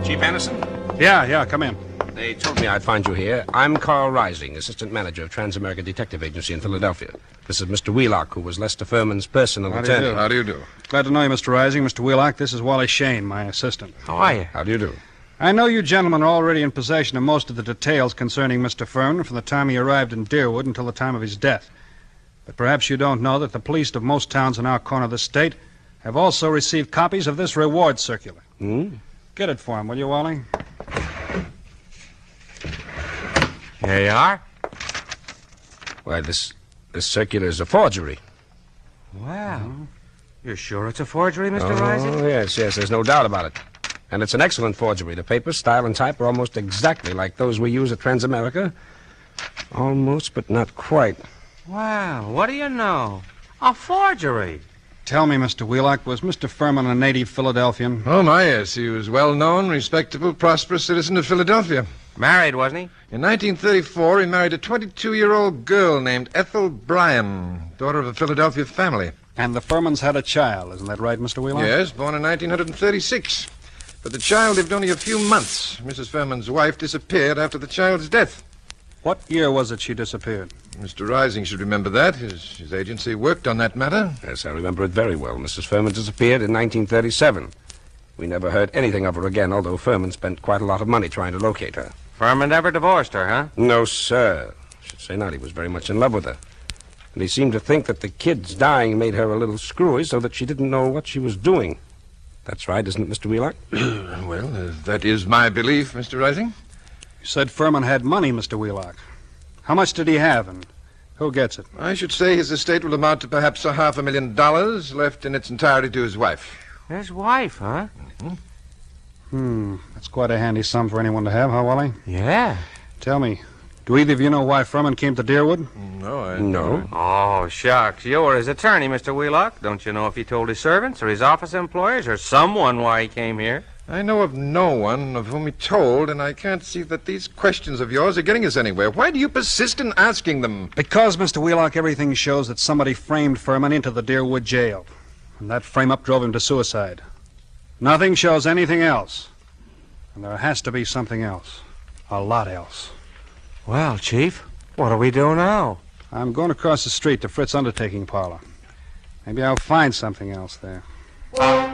Chief Anderson? Yeah, come in. They told me I'd find you here. I'm Carl Rising, assistant manager of Transamerica Detective Agency in Philadelphia. This is Mr. Wheelock, who was Lester Furman's personal attorney. How do you do? Glad to know you, Mr. Rising. Mr. Wheelock, this is Wally Shane, my assistant. How are you? How do you do? I know you gentlemen are already in possession of most of the details concerning Mr. Furman from the time he arrived in Deerwood until the time of his death. But perhaps you don't know that the police of most towns in our corner of the state have also received copies of this reward circular. Get it for him, will you, Wally? Here you are. Why, this circular is a forgery. Wow. You're sure it's a forgery, Mr. Rising? Oh, yes, there's no doubt about it. And it's an excellent forgery. The paper, style, and type are almost exactly like those we use at Transamerica. Almost, but not quite. Wow, what do you know? A forgery. Tell me, Mr. Wheelock, was Mr. Furman a native Philadelphian? Oh, my, yes. He was well-known, respectable, prosperous citizen of Philadelphia. Married, wasn't he? In 1934, he married a 22-year-old girl named Ethel Bryan, daughter of a Philadelphia family. And the Furmans had a child, isn't that right, Mr. Wheelock? Yes, born in 1936. But the child lived only a few months. Mrs. Furman's wife disappeared after the child's death. What year was it she disappeared? Mr. Rising should remember that. His agency worked on that matter. Yes, I remember it very well. Mrs. Furman disappeared in 1937. We never heard anything of her again, although Furman spent quite a lot of money trying to locate her. Furman never divorced her, huh? No, sir. I should say not. He was very much in love with her. And he seemed to think that the kid's dying made her a little screwy so that she didn't know what she was doing. That's right, isn't it, Mr. Wheelock? Well, that is my belief, Mr. Rising. You said Furman had money, Mr. Wheelock. How much did he have, and who gets it? I should say his estate will amount to perhaps $500,000 left in its entirety to his wife. His wife, huh? That's quite a handy sum for anyone to have, huh, Wally? Yeah. Tell me, do either of you know why Furman came to Deerwood? No. Oh, shucks. You were his attorney, Mr. Wheelock. Don't you know if he told his servants or his office employees or someone why he came here? I know of no one of whom he told, and I can't see that these questions of yours are getting us anywhere. Why do you persist in asking them? Because, Mr. Wheelock, everything shows that somebody framed Furman into the Deerwood jail. And that frame-up drove him to suicide. Nothing shows anything else. And there has to be something else. A lot else. Well, Chief, what do we do now? I'm going across the street to Fritz's undertaking parlor. Maybe I'll find something else there.